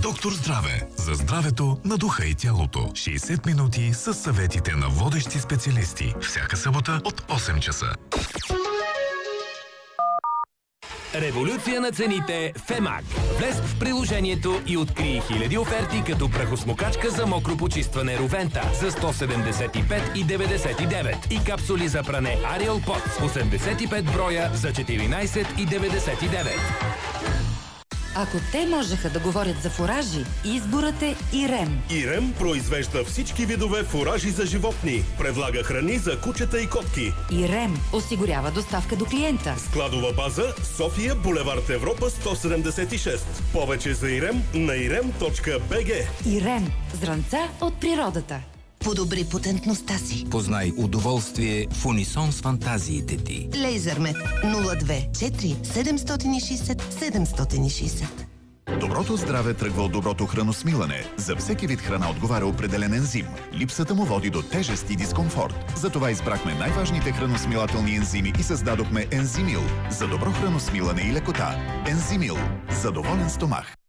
Доктор Здраве. За здравето на духа и тялото. 60 минути с съветите на водещи специалисти. Всяка събота от 8 часа. Революция на цените Фемак. Влез в приложението и открий хиляди оферти като прахосмокачка за мокро почистване Ровента за 175,99 и капсули за пране Ariel Pods 85 броя за 14,99. Ако те можеха да говорят за фуражи, изборът е Ирем. Ирем произвежда всички видове фуражи за животни. Предлага храни за кучета и котки. Ирем осигурява доставка до клиента. Складова база София, булевард Европа 176. Повече за Ирем на irem.bg. Ирем. Зранца от природата. Подобри потентността си. Познай удоволствие в унисон с фантазиите ти. Лейзермет 02 4 760 760. Доброто здраве тръгва от доброто храносмилане. За всеки вид храна отговаря определен ензим. Липсата му води до тежест и дискомфорт. Затова избрахме най-важните храносмилателни ензими и създадохме Ензимил. За добро храносмилане и лекота. Ензимил. За доволен стомах.